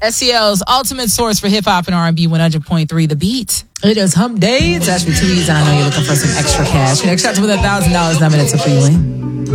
SEL's ultimate source for hip-hop and R&B, 100.3 The Beat. It is hump day. It's Ashby Tweez, and I know you're looking for some extra cash. Next shot to win $1,000 nominated for you.